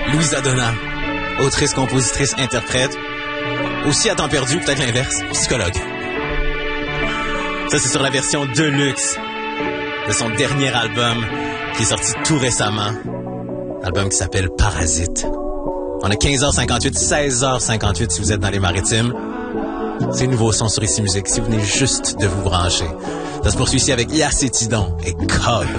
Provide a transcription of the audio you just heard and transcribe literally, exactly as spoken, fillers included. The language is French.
Louisa Donna, autrice, compositrice, interprète. Aussi à temps perdu, peut-être l'inverse, psychologue. Ça, c'est sur la version Deluxe de son dernier album qui est sorti tout récemment. Album qui s'appelle Parasite. On a quinze heures cinquante-huit, seize heures cinquante-huit si vous êtes dans les Maritimes. C'est nouveau son sur Ici Musique, si vous venez juste de vous brancher. Ça se poursuit ici avec Yacétidon et Cog.